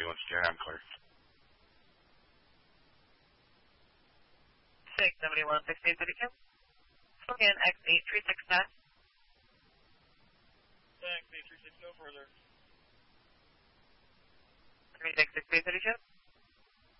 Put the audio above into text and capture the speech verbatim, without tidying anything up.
one Sierra, I'm clear. six seventy-one, sixteen thirty-two. Again, X eight three six nine. X eight three six, no further. three six six three thirty-two.